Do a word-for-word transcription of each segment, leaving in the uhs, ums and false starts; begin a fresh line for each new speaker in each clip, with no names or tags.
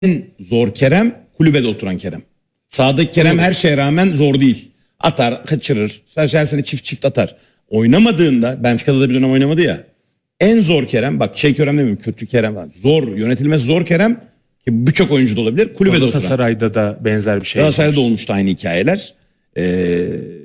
En zor Kerem kulübede oturan Kerem. Sağdaki Kerem her şeye rağmen zor değil. Atar, kaçırır. Sadece her sene çift çift atar. Oynamadığında, Benfica'da da bir dönem oynamadı ya. En zor Kerem, bak şey Kerem demiyorum, kötü Kerem var. Zor, yönetilmez zor Kerem ki birçok oyuncu da olabilir. Kulübede oturan.
Galatasaray'da da benzer bir şey.
Galatasaray'da da olmuştu aynı hikayeler. Ee,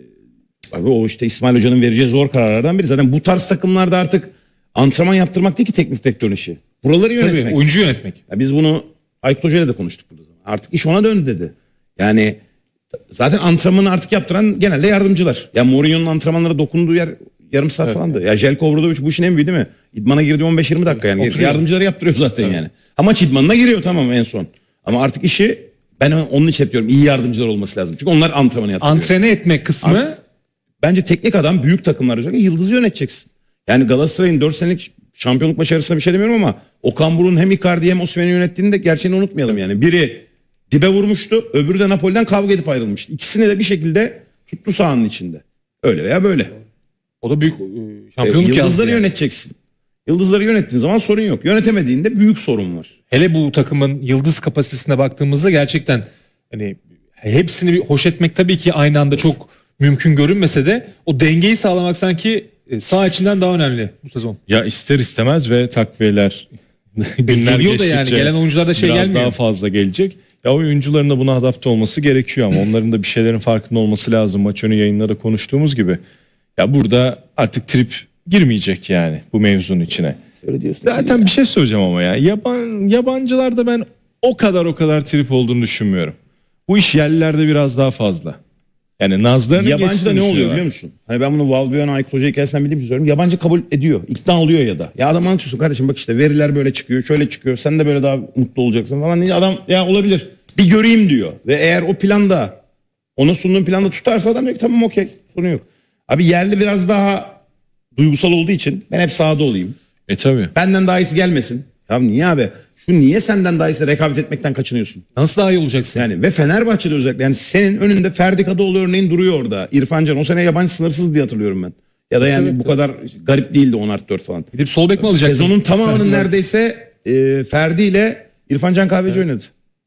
abi o işte İsmail Hoca'nın vereceği zor kararlardan biri. Zaten bu tarz takımlarda artık antrenman yaptırmak değil ki teknik direktörün işi. Buraları yönetmek.
Tabii, oyuncu yönetmek.
Ya biz bunu Aykut Hoca'yla da konuştuk burada. Artık iş ona döndü dedi. Yani zaten antrenmanı artık yaptıran genelde yardımcılar. Ya Mourinho'nun antrenmanlara dokunduğu yer yarım saat evet. falandı. Ya Jelko Obradović bu işin en büyüğü değil mi? İdmana girdi on beş yirmi dakika yani. Oturuyor. Yardımcıları yaptırıyor zaten evet. yani. Ha maç idmanına giriyor tamam en son. Ama artık işi ben onun için hep diyorum iyi yardımcılar olması lazım. Çünkü onlar antrenmanı yaptırıyor.
Antrene etme kısmı.
Artık, bence teknik adam büyük takımlar özellikle yıldızı yöneteceksin. Yani Galatasaray'ın dört senelik şampiyonluk başarısına bir şey demiyorum ama Okan Buruk'un hem Icardi hem Osimhen'i yönettiğini de gerçeğini unutmayalım yani. Biri dibe vurmuştu, öbürü de Napoli'den kavga edip ayrılmıştı. İkisini de bir şekilde tuttu sahanın içinde. Öyle veya böyle.
O da büyük şampiyonluk
e, Yıldızları
yani.
yöneteceksin. Yıldızları yönettiğin zaman sorun yok. Yönetemediğinde büyük sorun var.
Hele bu takımın yıldız kapasitesine baktığımızda gerçekten hani hepsini bir hoş etmek tabii ki aynı anda çok mümkün görünmese de o dengeyi sağlamak sanki saha içinden daha önemli bu sezon.
Ya ister istemez ve takviyeler günler
geliyor da yani gelen oyuncularda şey
biraz
gelmiyor.
Daha fazla gelecek. Ya oyuncuların da buna adapte olması gerekiyor ama onların da bir şeylerin farkında olması lazım. Maç önü yayınlarda konuştuğumuz gibi. Ya burada artık trip girmeyecek yani bu mevzunun içine.
Öyle diyorsun.
Zaten bir şey söyleyeceğim ama ya. Yaban, yabancılarda ben o kadar o kadar trip olduğunu düşünmüyorum. Bu iş yerlilerde biraz daha fazla. Yani nazlarının
yabancıda ne oluyor biliyor musun? Hani ben bunu Valbuena, Aykut Hoca hikayesinden bildiğim için söylüyorum. Yabancı kabul ediyor. İkna oluyor ya da. Ya adam anlatıyorsun kardeşim bak işte veriler böyle çıkıyor. Şöyle çıkıyor. Sen de böyle daha mutlu olacaksın falan. Adam ya olabilir. Bir göreyim diyor. Ve eğer o planda ona sunduğun planda tutarsa adam diyor ki tamam okey. Sorun yok. Abi yerli biraz daha duygusal olduğu için ben hep sahada olayım.
E tabii.
Benden daha iyisi gelmesin. Tamam niye abi? Şu niye senden daha iyisi rekabet etmekten kaçınıyorsun?
Nasıl daha iyi olacaksın?
Yani ve Fenerbahçe'de özellikle yani senin önünde Ferdi Kadıoğlu örneğin duruyor orada. İrfan Can o sene yabancı sınırsız diye hatırlıyorum ben. Ya da yani evet, bu evet. kadar garip değildi on artı dört falan.
Gidip sol bek mi alacaksın?
Sezonun tamamının neredeyse e, Ferdi ile İrfan Can Kahveci evet. oynadı.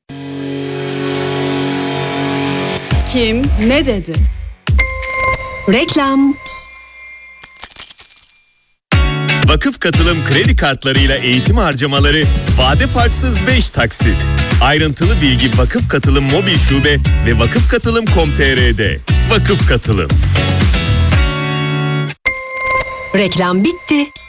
Kim ne dedi?
Reklam.
Vakıf Katılım kredi kartlarıyla eğitim harcamaları vade farksız beş taksit. Ayrıntılı bilgi Vakıf Katılım mobil şube ve vakıf katılım nokta com nokta tr'de. Vakıf Katılım.
Reklam bitti.